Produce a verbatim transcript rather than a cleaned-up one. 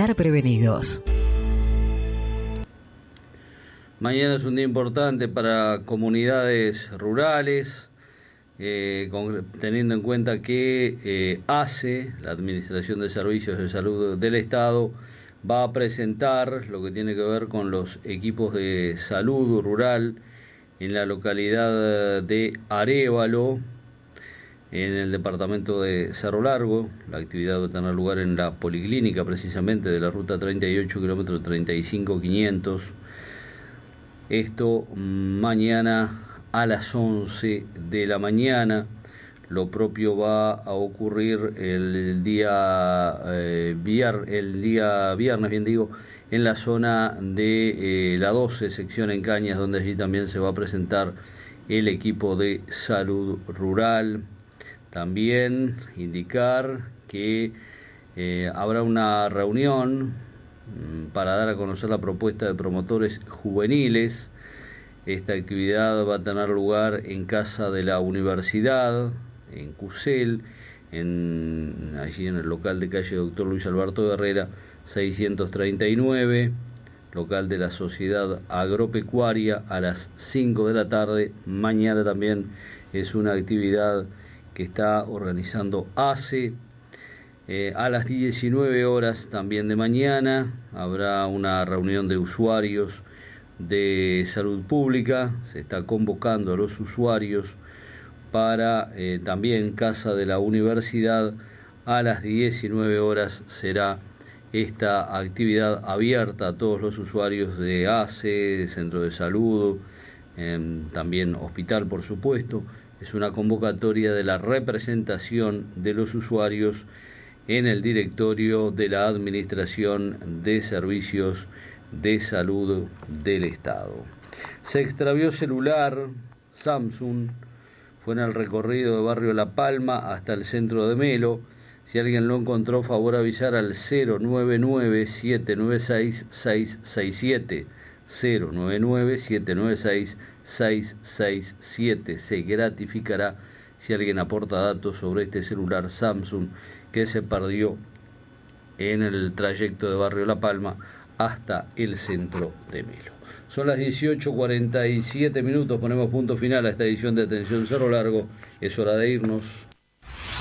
estar prevenidos. Mañana es un día importante para comunidades rurales, eh, con, teniendo en cuenta que eh, A C E, la Administración de Servicios de Salud del Estado, va a presentar lo que tiene que ver con los equipos de salud rural en la localidad de Arévalo, en el departamento de Cerro Largo. La actividad va a tener lugar en la policlínica, precisamente, de la ruta treinta y ocho, kilómetro treinta y cinco quinientos. Esto mañana a las once de la mañana. Lo propio va a ocurrir el día, eh, vier, el día viernes, bien digo, en la zona de eh, la doce, sección en Cañas, donde allí también se va a presentar el equipo de salud rural. También indicar que eh, habrá una reunión para dar a conocer la propuesta de promotores juveniles. Esta actividad va a tener lugar en Casa de la Universidad, en Cusel, en, allí en el local de calle Doctor Luis Alberto Herrera, seiscientos treinta y nueve, local de la Sociedad Agropecuaria, a las cinco de la tarde. Mañana también es una actividad que está organizando A C E. Eh, a las diecinueve horas también de mañana habrá una reunión de usuarios de salud pública. Se está convocando a los usuarios para eh, también Casa de la Universidad. A las diecinueve horas será esta actividad abierta a todos los usuarios de A C E, Centro de Salud, eh, también hospital, por supuesto. Es una convocatoria de la representación de los usuarios en el directorio de la Administración de Servicios de Salud del Estado. Se extravió celular Samsung, fue en el recorrido de Barrio La Palma hasta el centro de Melo. Si alguien lo encontró, favor avisar al cero nueve nueve, siete nueve seis, seis seis siete, cero nueve nueve, siete nueve seis, seis seis siete. Se gratificará si alguien aporta datos sobre este celular Samsung que se perdió en el trayecto de Barrio La Palma hasta el centro de Melo. Son las dieciocho cuarenta y siete minutos, ponemos punto final a esta edición de Atención Cerro Largo. Es hora de irnos.